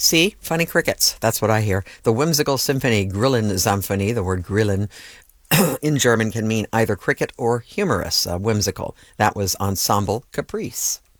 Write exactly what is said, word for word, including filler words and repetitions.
See? Funny crickets. That's what I hear. The whimsical symphony Grillen Symphonie, the word Grillen in German can mean either cricket or humorous, uh, whimsical. That was Ensemble Caprice.